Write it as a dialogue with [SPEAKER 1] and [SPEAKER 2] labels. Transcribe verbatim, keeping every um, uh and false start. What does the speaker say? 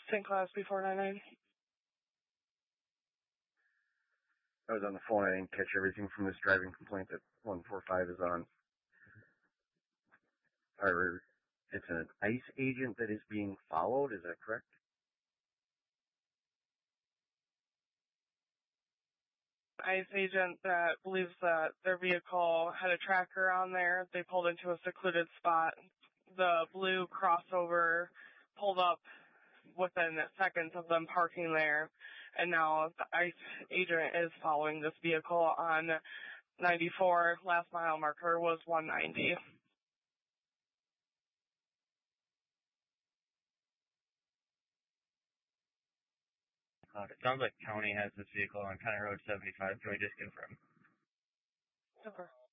[SPEAKER 1] Saint Claus B four nine nine.
[SPEAKER 2] I was on the phone. I didn't catch everything from this driving complaint that one four five is on. Or it's an ICE agent that is being followed, is that correct?
[SPEAKER 1] ICE agent that believes that their vehicle had a tracker on there. They pulled into a secluded spot. The blue crossover pulled up within seconds of them parking there. And now the ICE agent is following this vehicle on ninety-four. Last mile marker was one ninety.
[SPEAKER 3] Uh, it sounds like county has this vehicle on County Road seventy-five. Can we just confirm?
[SPEAKER 1] Super.